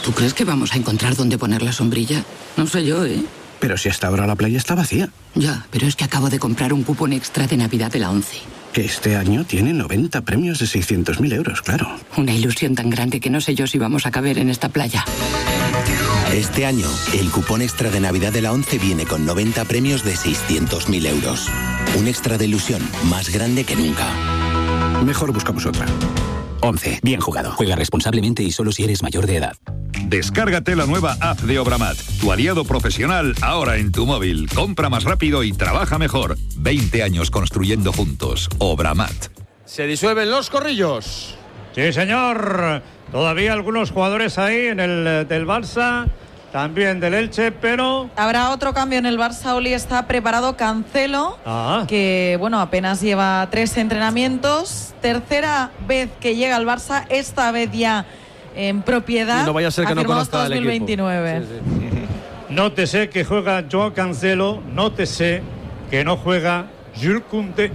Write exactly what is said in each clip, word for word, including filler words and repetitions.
¿Tú crees que vamos a encontrar dónde poner la sombrilla? No sé yo, ¿eh? Pero si hasta ahora la playa está vacía. Ya, pero es que acabo de comprar un cupón extra de Navidad de la ONCE. Que este año tiene noventa premios de seiscientos mil euros, claro. Una ilusión tan grande que no sé yo si vamos a caber en esta playa. Este año, el cupón extra de Navidad de la ONCE viene con noventa premios de seiscientos mil euros. Un extra de ilusión más grande que nunca. Mejor buscamos otra. ONCE. Bien jugado. Juega responsablemente y solo si eres mayor de edad. Descárgate la nueva app de Obramat, tu aliado profesional ahora en tu móvil. Compra más rápido y trabaja mejor. veinte años construyendo juntos. Obramat. Se disuelven los corrillos. Sí, señor. Todavía algunos jugadores ahí en el del Barça, también del Elche, pero... Habrá otro cambio en el Barça. Oli está preparado Cancelo, ah. que bueno, apenas lleva tres entrenamientos. Tercera vez que llega al Barça, esta vez ya en propiedad. Y no vaya a ser que no conozca dos mil veintinueve. el equipo. Sí, sí. Nótese que juega Joao Cancelo, nótese que no juega Jules Koundé.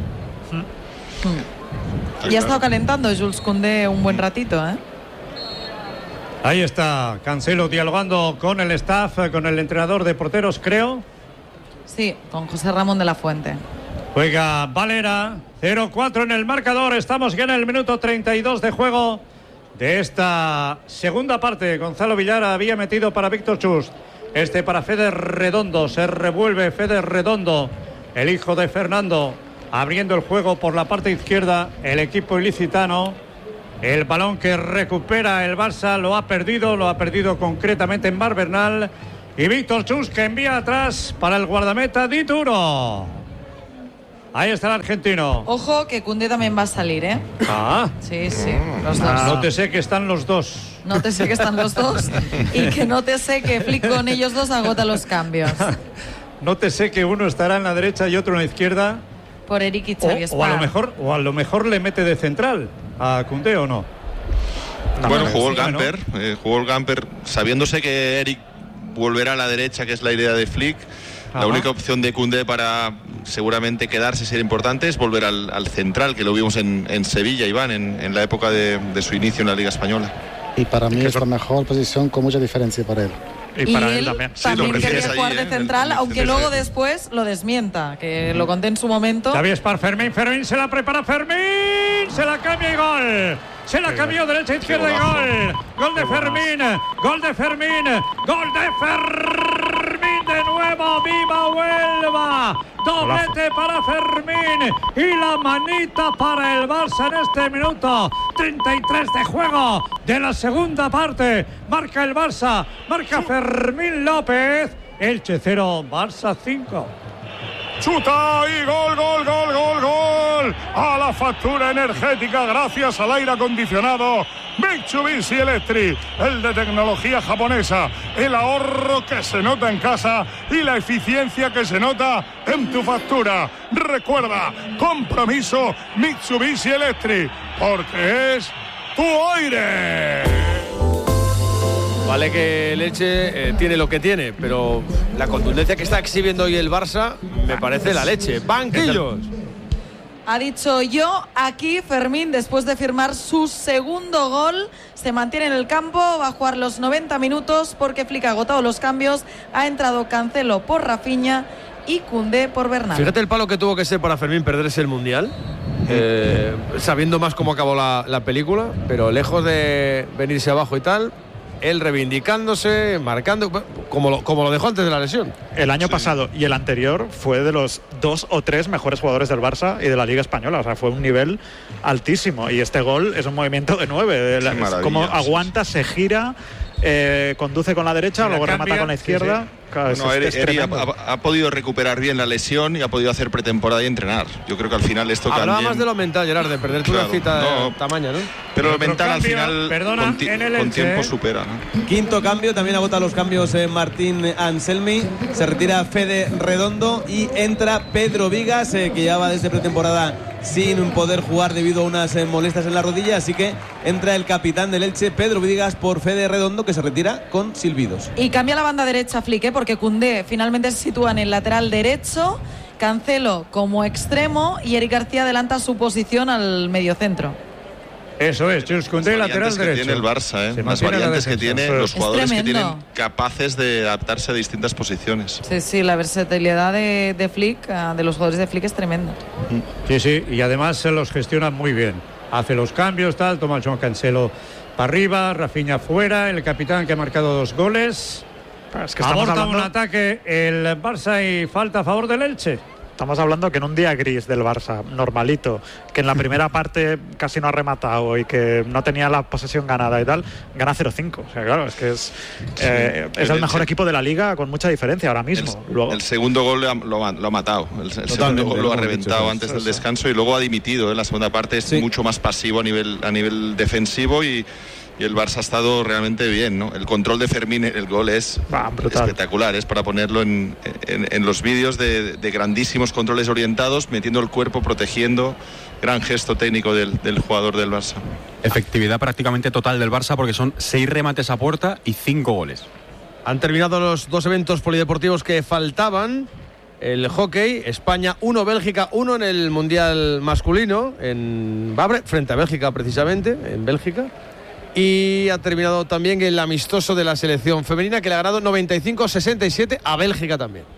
Y ha estado calentando Jules Koundé un buen ratito, ¿eh? Ahí está Cancelo dialogando con el staff, con el entrenador de porteros, creo. Sí, con José Ramón de la Fuente. Juega Valera, cero cuatro en el marcador. Estamos ya en el minuto treinta y dos de juego de esta segunda parte. Gonzalo Villar había metido para Víctor Chus. Este para Fede Redondo. Se revuelve Fede Redondo, el hijo de Fernando, abriendo el juego por la parte izquierda. El equipo ilicitano. El balón que recupera el Barça lo ha perdido, lo ha perdido concretamente en Barbernal. Y Víctor Chus que envía atrás para el guardameta Dituro. Ahí está el argentino. Ojo que Koundé también va a salir, ¿eh? Ah. Sí, sí, los dos. Ah. Nótese que están los dos. Nótese que están los dos y que nótese que Flick con ellos dos agota los cambios. Nótese que uno estará en la derecha y otro en la izquierda. Por Eric y Xavi o, o a lo mejor o a lo mejor le mete de central a Koundé, ¿o no? Bueno, jugó el sí, Gamper, ¿no? eh, jugó el Gamper sabiéndose que Eric volverá a la derecha, que es la idea de Flick. Ajá. La única opción de Koundé para seguramente quedarse ser importante es volver al, al central, que lo vimos en, en Sevilla, Iván, en, en la época de, de su inicio en la Liga Española. Y para mí es la mejor posición con mucha diferencia para él. Y, y para él, él también, sí, también lo quería allí, jugar ¿eh? de central, el, aunque el, luego el, después lo desmienta, que lo conté en su momento. Xavi es para Fermín, Fermín se la prepara Fermín, se la cambia y gol. Se la cambió derecha, izquierda y gol. Gol de Fermín, gol de Fermín, gol de Fermín de nuevo. ¡Viva Huelva! Doblete para Fermín y la manita para el Barça en este minuto treinta y tres de juego de la segunda parte. Marca el Barça, marca Fermín López. Elche cero, Barça cinco. Chuta y gol, gol, gol, gol, gol. A la factura energética gracias al aire acondicionado Mitsubishi Electric, el de tecnología japonesa, el ahorro que se nota en casa y la eficiencia que se nota en tu factura. Recuerda, compromiso Mitsubishi Electric, porque es tu aire. Vale que el Elche eh, tiene lo que tiene, pero la contundencia que está exhibiendo hoy el Barça me parece la leche. ¡Banquillos! Ha dicho yo, aquí Fermín, después de firmar su segundo gol, se mantiene en el campo, va a jugar los noventa minutos porque Flick ha agotado los cambios, ha entrado Cancelo por Rafinha y Koundé por Bernal. Fíjate el palo que tuvo que ser para Fermín perderse el Mundial, eh, sabiendo más cómo acabó la, la película, pero lejos de venirse abajo y tal, él reivindicándose, marcando, como lo, como lo dejó antes de la lesión. El año sí. pasado y el anterior fue de los dos o tres mejores jugadores del Barça y de la Liga Española. O sea, fue un nivel altísimo. Y este gol es un movimiento de nueve. Es como aguanta, se gira, eh, conduce con la derecha, la luego cambia, remata con la izquierda. Sí, sí. Claro, no, es, es Eri ha, ha podido recuperar bien la lesión y ha podido hacer pretemporada y entrenar. Yo creo que al final esto Hablaba también... más de lo mental, Gerard, de perder claro, una cita no, de tamaño, ¿no? Pero lo mental cambio, al final perdona, con, ti, en con tiempo supera, ¿no? Quinto cambio, también agota los cambios eh, Martín Anselmi. Se retira Fede Redondo y entra Pedro Vigas, eh, que ya va desde pretemporada sin poder jugar debido a unas eh, molestias en la rodilla, así que entra el capitán del Elche, Pedro Vigas, por Fede Redondo, que se retira con silbidos. Y cambia la banda derecha Flick, ¿eh? Porque Koundé finalmente se sitúa en el lateral derecho, Cancelo como extremo y Eric García adelanta su posición al mediocentro. Eso es, Jules Koundé, lateral que derecho. Tiene el Barça, ¿eh? Las variantes que tiene, los jugadores que tienen capaces de adaptarse a distintas posiciones. Sí, sí, la versatilidad de, de Flick, de los jugadores de Flick es tremenda. Sí, sí, y además se los gestiona muy bien. Hace los cambios, tal, toma a João Cancelo para arriba, Rafinha fuera, el capitán que ha marcado dos goles. Es que aborta hablando... un ataque el Barça y falta a favor del Elche. Estamos hablando que en un día gris del Barça, normalito, que en la primera parte casi no ha rematado y que no tenía la posesión ganada y tal, gana cero cinco. O sea, claro, es que es, eh, es el mejor equipo de la liga con mucha diferencia ahora mismo. El, luego, el segundo gol lo ha, lo ha, lo ha matado. El, el segundo gol lo ha reventado dicho, antes del descanso y luego ha dimitido. En la segunda parte es sí. mucho más pasivo a nivel, a nivel defensivo y... Y el Barça ha estado realmente bien, ¿no? El control de Fermín, el gol es ah, espectacular, es para ponerlo en, en, en los vídeos de, de grandísimos controles orientados, metiendo el cuerpo, protegiendo, gran gesto técnico del, del jugador del Barça. Efectividad prácticamente total del Barça porque son seis remates a puerta y cinco goles. Han terminado los dos eventos polideportivos que faltaban. El hockey, España uno, Bélgica uno en el Mundial masculino, en Vabre, frente a Bélgica precisamente, en Bélgica. Y ha terminado también el amistoso de la selección femenina que le ha ganado noventa y cinco a sesenta y siete a Bélgica también.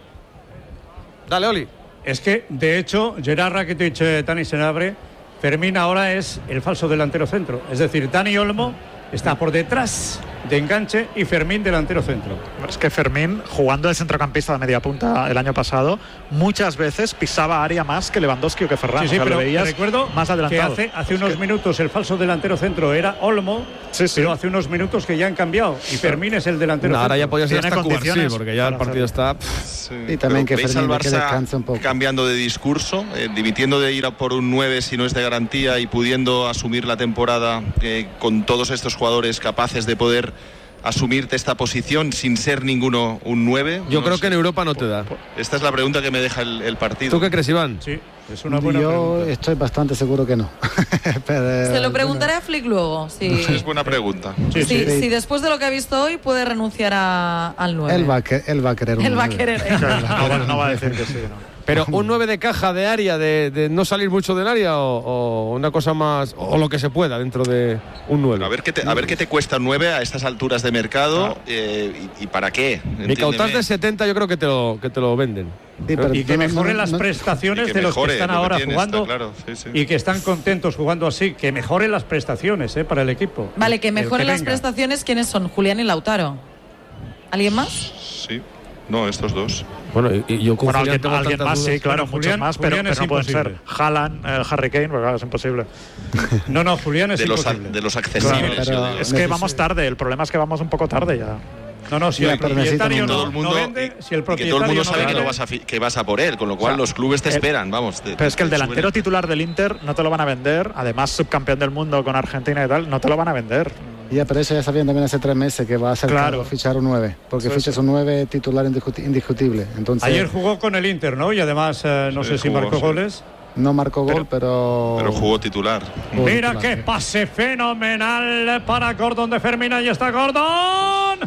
Dale, Oli. Es que, de hecho, Gerard Rakitic, eh, Dani Senabre, Fermín ahora es el falso delantero centro. Es decir, Dani Olmo está por detrás de enganche y Fermín delantero centro. Es que Fermín, jugando de centrocampista de media punta el año pasado, muchas veces pisaba área más que Lewandowski o que Ferran. Sí, sí, o sea, pero lo veías recuerdo más adelantado. que hace, hace unos que... minutos el falso delantero centro era Olmo, sí, sí. pero hace unos minutos que ya han cambiado y Fermín es el delantero no, centro. ahora ya podía ser hasta Cubarsí, sí, porque ya el partido está... Sí. Y también que ¿veis Fermín al Barça descansa un poco? Cambiando de discurso, eh, dimitiendo de ir a por un nueve si no es de garantía y pudiendo asumir la temporada eh, con todos estos jugadores capaces de poder asumirte esta posición sin ser ninguno un nueve? Yo no creo sé. que en Europa no te da. Esta es la pregunta que me deja el, el partido. ¿Tú qué crees, Iván? Sí, es una buena Yo pregunta. estoy bastante seguro que no. Pero, Se lo preguntaré a Flick luego. Si, es buena pregunta. Sí, sí, sí. Si después de lo que ha visto hoy puede renunciar a, al nueve. Él va, a, él va a querer un Él va a nueve. querer. ¿eh? no, va, no va a decir que sí, ¿no? Pero un nueve de caja, de área, de, de no salir mucho del área o, o una cosa más, o lo que se pueda dentro de un nueve. A ver qué te, a ver qué te cuesta un nueve a estas alturas de mercado. Claro. eh, y, y para qué. Mi Cautas de setenta yo creo que te lo, que te lo venden. Sí, pero y que mejoren no, las no, prestaciones que de los que están ahora que jugando está, claro. sí, sí. y que están contentos jugando así, que mejoren las prestaciones eh, para el equipo. Vale, que mejoren que las venga. prestaciones. ¿Quiénes son? Julián y Lautaro. ¿Alguien más? Sí, no, estos dos. Bueno, y, y yo con bueno, Julián alguien, alguien más, sí, claro, bueno, muchos Julián, más, pero, Julián pero no pueden imposible. ser Haaland, eh, Harry Kane, porque claro, es imposible. No, no, Julián es de los, imposible. de los accesibles. Claro, es que vamos tarde, el problema es que vamos un poco tarde ya. No, no, si ya, el propietario no, el mundo, no vende, si el que todo el mundo no sabe vende, que, lo vas a, que vas a por él, con lo cual o sea, los clubes te el, esperan, vamos. Te, pero es que el te delantero titular del Inter no te lo van a vender, además subcampeón del mundo con Argentina y tal, no te lo van a vender. Ya, pero eso ya sabían también hace tres meses que va a ser claro. fichar un nueve, porque fichas un nueve titular indiscutible. Entonces, ayer jugó con el Inter, ¿no? Y además eh, no sí, sé si jugó, marcó sí. goles. No marcó gol, pero, pero... Pero jugó titular. Jugó Mira titular, qué sí. pase fenomenal para Gordon de Fermín. Ahí está Gordon.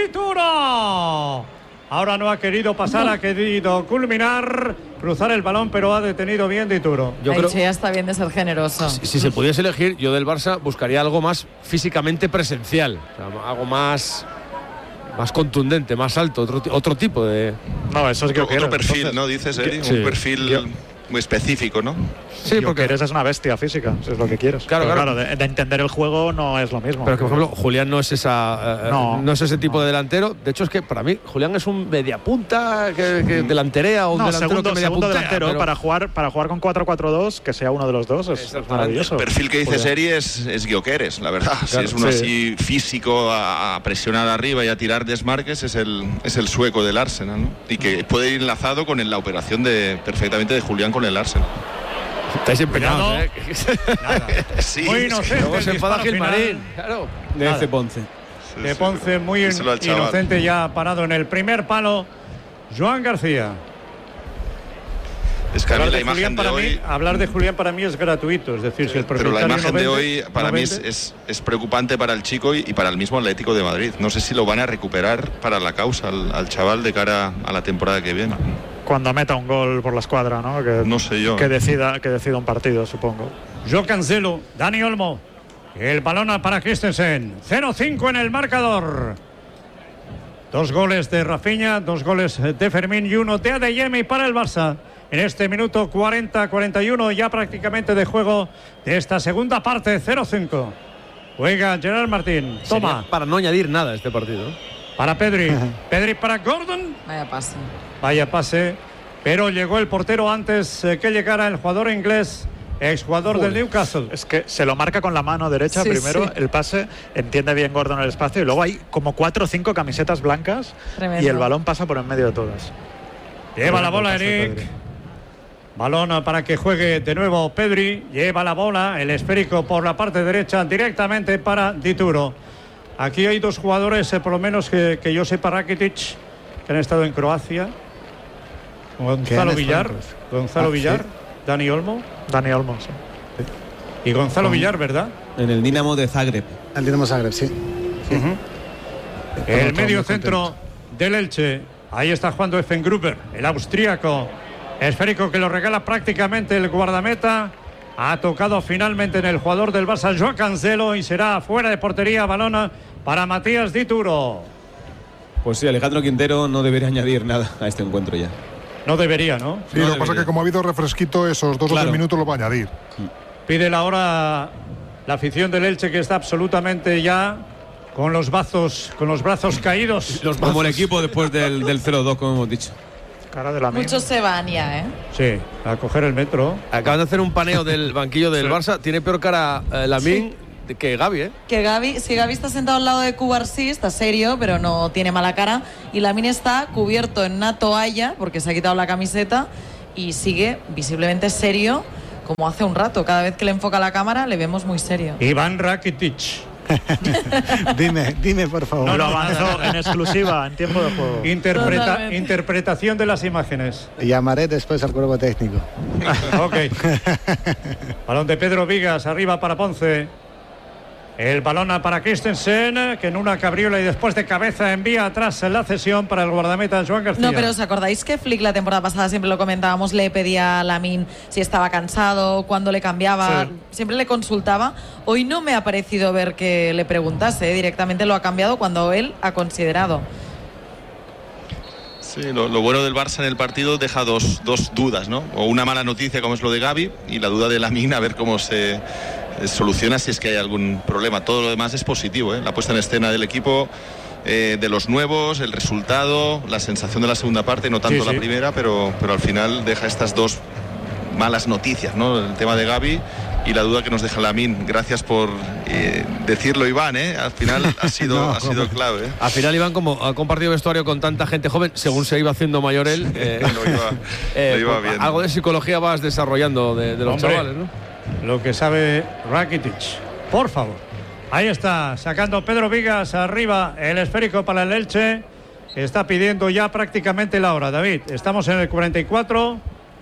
Dituro. Ahora no ha querido pasar, ha querido culminar, cruzar el balón, pero ha detenido bien Dituro. Yo creo que ya está bien de ser generoso. Si, si se pudiese elegir, yo del Barça buscaría algo más físicamente presencial. O sea, algo más... más contundente, más alto, otro, otro tipo de... No, eso es que otro, otro perfil, entonces, ¿no? Dices, Eri, sí. un perfil yo, muy específico, ¿no? Sí, porque eres es una bestia física, si es lo que quieres. Claro, pero claro, claro de, de entender el juego no es lo mismo. Pero que, por ejemplo, Julián no es esa eh, no, no es ese tipo no. de delantero. De hecho, es que para mí Julián es un mediapunta que, que delanterea o un no, delantero segundo, que media segundo puntea, delantero pero... para jugar para jugar con cuatro cuatro dos, que sea uno de los dos, es, es maravilloso. El perfil que dice Seri es, es Gyökeres, la verdad. Claro, si es uno sí. así físico a, a presionar arriba y a tirar desmarques, es el, es el sueco del Arsenal, ¿no? Y que puede ir enlazado con la operación de perfectamente de Julián con el Arsenal. Estáis empeñados, ¿eh? Sí, muy inocente. Luego se enfada Gilmarín. Claro. De ese Ponce. Sí, de Ponce, muy in, inocente, ya parado en el primer palo. Joan García. Es que a mí la de imagen de hoy... hoy... Mí, hablar de Julián para mí es gratuito. Es decir, si el Pero la imagen no vende, de hoy para no mí es, es, es preocupante para el chico y, y para el mismo Atlético de Madrid. No sé si lo van a recuperar para la causa al, al chaval de cara a la temporada que viene. Cuando meta un gol por la escuadra, ¿no? Que, no sé yo. Que decida, que decida un partido, supongo. João Cancelo, Dani Olmo. El balón para Christensen. cero cinco en el marcador. Dos goles de Rafinha, dos goles de Fermín y uno de Adeyemi para el Barça. En este minuto cuarenta cuarenta y uno ya prácticamente de juego de esta segunda parte. cero cinco. Juega Gerard Martín. Toma. Sería para no añadir nada a este partido. Para Pedri. Pedri para Gordon. Vaya pase. Vaya pase. Pero llegó el portero antes que llegara el jugador inglés, exjugador del Newcastle. Es que se lo marca con la mano derecha, sí, primero sí. El pase, entiende bien Gordon el espacio y luego hay como cuatro o cinco camisetas blancas. Tremendo. Y el balón pasa por en medio de todas. Lleva la bola Eric. Balón para que juegue de nuevo Pedri. Lleva la bola, el esférico por la parte derecha directamente para Dituro. Aquí hay dos jugadores, eh, por lo menos que, que yo sepa, Rakitic, que han estado en Croacia. Gonzalo Villar. Gonzalo ah, Villar. Sí. Dani Olmo. Dani Olmo, sí. Y Gonzalo Con... Villar, ¿verdad? En el Dinamo de Zagreb. El Dinamo Zagreb, sí. sí. Uh-huh. El medio centro del Elche. Ahí está jugando Effengruber, el austríaco. Esférico que lo regala prácticamente el guardameta. Ha tocado finalmente en el jugador del Barça, Joao Cancelo, y será fuera de portería. Balón para Matías Dituro. Pues sí, Alejandro Quintero no debería añadir nada a este encuentro ya. No debería, ¿no? Sí, no lo que pasa es que como ha habido refresquito, esos dos claro. o tres minutos lo va a añadir. Pide la hora la afición del Elche, que está absolutamente ya con los brazos, con los brazos caídos. Los como el equipo después del, del cero dos, como hemos dicho. Cara de la Muchos se van ya, ¿eh? Sí, a coger el metro. Acaban de hacer un paneo del banquillo del sí. Barça. Tiene peor cara eh, Lamine sí. que Gavi, ¿eh? Que Gavi, si Gavi está sentado al lado de Cubarsí, está serio, pero no tiene mala cara. Y Lamine está cubierto en una toalla, porque se ha quitado la camiseta, y sigue visiblemente serio, como hace un rato. Cada vez que le enfoca la cámara, le vemos muy serio. Iván Rakitic. dime, dime por favor. No lo avanzó en exclusiva, en tiempo de juego. Interpreta, interpretación de las imágenes. Llamaré después al cuerpo técnico. Ok. Balón de Pedro Vigas, arriba para Ponce. El balón para Christensen, que en una cabriola y después de cabeza envía atrás la cesión para el guardameta Joan García. No, pero ¿os acordáis que Flick la temporada pasada, siempre lo comentábamos, le pedía a Lamine si estaba cansado, cuándo le cambiaba, sí. siempre le consultaba? Hoy no me ha parecido ver que le preguntase, directamente lo ha cambiado cuando él ha considerado. Sí, lo, lo bueno del Barça en el partido deja dos, dos dudas, ¿no? O una mala noticia como es lo de Gavi y la duda de Lamine a ver cómo se soluciona si es que hay algún problema. Todo lo demás es positivo, ¿eh? La puesta en escena del equipo, eh, de los nuevos, el resultado, la sensación de la segunda parte, no tanto sí, sí. la primera, pero, pero al final deja estas dos malas noticias, ¿no? El tema de Gavi y la duda que nos deja Lamine. Gracias por eh, decirlo, Iván, ¿eh? Al final ha sido, no, ha sido clave, ¿eh? Al final, Iván, como ha compartido vestuario con tanta gente joven, según se iba haciendo mayor él, eh, lo iba, eh, lo iba pues, bien. Algo de psicología vas desarrollando de, de los Hombre, chavales, ¿no? Lo que sabe Rakitic, por favor. Ahí está, sacando Pedro Vigas arriba, el esférico para el Elche. Está pidiendo ya prácticamente la hora. David, estamos en el cuarenta y cuatro.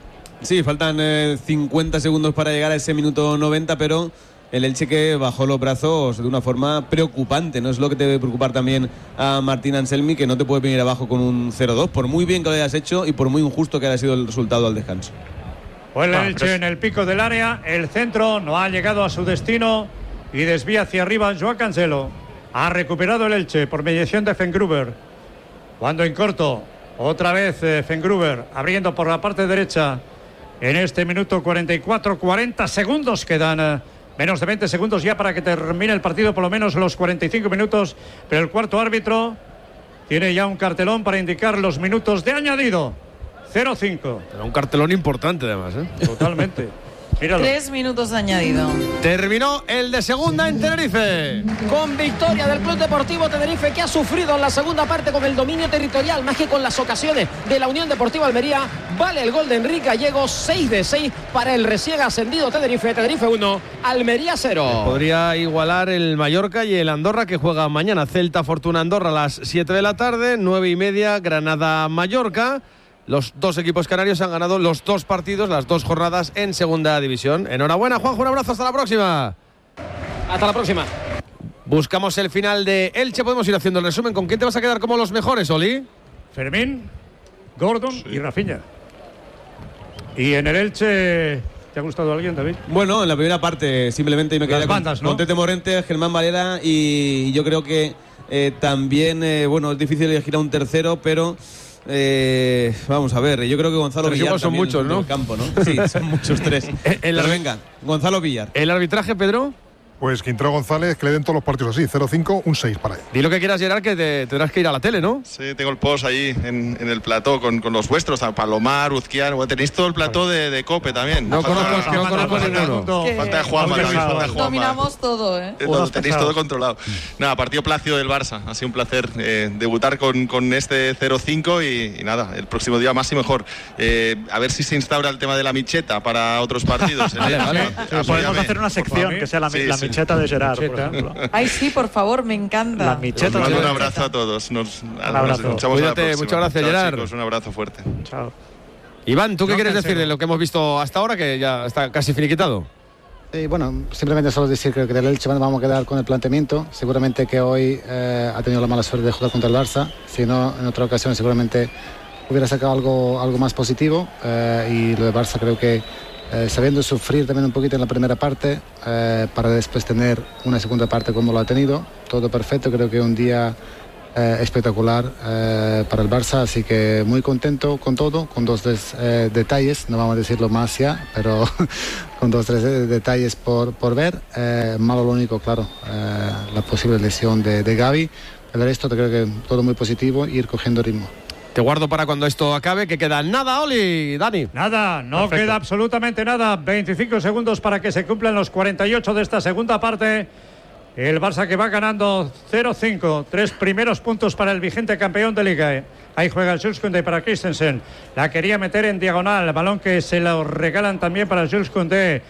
Sí, faltan eh, cincuenta segundos para llegar a ese minuto noventa, pero el Elche que bajó los brazos de una forma preocupante, ¿no? Es lo que te debe preocupar también a Martín Anselmi, que no te puede venir abajo con un cero dos, por muy bien que lo hayas hecho y por muy injusto que haya sido el resultado al descanso. Pues el Elche en el pico del área, el centro no ha llegado a su destino y desvía hacia arriba Joao Cancelo. Ha recuperado el Elche por mediación de Effengruber. Cuando en corto, otra vez Effengruber abriendo por la parte derecha. En este minuto cuarenta y cuatro, cuarenta segundos quedan, menos de veinte segundos ya para que termine el partido, por lo menos los cuarenta y cinco minutos. Pero el cuarto árbitro tiene ya un cartelón para indicar los minutos de añadido. cero cinco. Era un cartelón importante además, ¿eh? Totalmente. Míralo. Tres minutos de añadido. Terminó el de segunda en Tenerife. Con victoria del Club Deportivo Tenerife, que ha sufrido en la segunda parte con el dominio territorial, más que con las ocasiones de la Unión Deportiva Almería. Vale el gol de Enrique Gallego, seis de seis para el recién ascendido Tenerife. Tenerife uno, Almería cero. Podría igualar el Mallorca y el Andorra, que juega mañana. Celta Fortuna Andorra a las siete de la tarde, nueve y media Granada Mallorca. Los dos equipos canarios han ganado los dos partidos, las dos jornadas en segunda división. Enhorabuena, Juanjo, un abrazo, hasta la próxima. Hasta la próxima. Buscamos el final de Elche, podemos ir haciendo el resumen. ¿Con quién te vas a quedar como los mejores, Oli? Fermín, Gordon sí. y Rafinha. Y en el Elche, ¿Te ha gustado alguien, David? Bueno, en la primera parte simplemente me quedé con, ¿no? con Tete Morente, Germán Valera y yo creo que eh, también, eh, bueno, es difícil elegir a un tercero, pero... Eh, vamos a ver, yo creo que Gonzalo Tres Villar son muchos, ¿no? Campo, ¿no? Sí, son muchos tres. el Pero venga, Gonzalo Villar. ¿El arbitraje, Pedro? Pues Quintero González, que le den todos los partidos así, cero cinco, un seis para él. Di lo que quieras, Gerard, que te, tendrás que ir a la tele, ¿no? Sí, tengo el post ahí en, en el plató con, con los vuestros, Palomar, Uzquiano, bueno, tenéis todo el plató de, de Cope también. No falta, conozco, no conozco ninguno. Falta de Juanma, Luis, falta de Juanma. Dominamos todo, ¿eh? Lo tenéis todo controlado. Nada, partido plácido del Barça. Ha sido un placer eh, debutar con, con este cero cinco y, y nada, el próximo día más y mejor. Eh, a ver si se instaura el tema de la micheta para otros partidos. vale, vale. Sí, podemos hacer una sección que sea la, sí, la sí. micheta de Gerard. Ay, sí, por favor, me encanta. La micheta. Un abrazo a todos. Nos, un abrazo. Nos Cuídate, muchas gracias, Chao, Gerard. Chicos, un abrazo fuerte. Chao. Iván, ¿tú qué No, quieres cansero. decir de lo que hemos visto hasta ahora, que ya está casi finiquitado? Eh, bueno, simplemente solo decir que del Elche vamos a quedar con el planteamiento. Seguramente que hoy eh, ha tenido la mala suerte de jugar contra el Barça. Si no, en otra ocasión seguramente hubiera sacado algo, algo más positivo. Eh, y lo de Barça creo que eh, sabiendo sufrir también un poquito en la primera parte eh, para después tener una segunda parte como lo ha tenido. Todo perfecto, creo que un día eh, espectacular eh, para el Barça, así que muy contento con todo, con dos tres eh, detalles, no vamos a decirlo más ya, pero con dos tres eh, detalles por, por ver. Eh, malo lo único, claro, eh, la posible lesión de, de Gavi. El resto creo que todo muy positivo, ir cogiendo ritmo. Te guardo para cuando esto acabe, que queda nada, Oli, Dani. Nada, no Perfecto. queda absolutamente nada. veinticinco segundos para que se cumplan los cuarenta y ocho de esta segunda parte. El Barça que va ganando cero cinco. Tres primeros puntos para el vigente campeón de Liga. Ahí juega el Jules Koundé para Christensen. La quería meter en diagonal. El balón que se lo regalan también para Jules Koundé.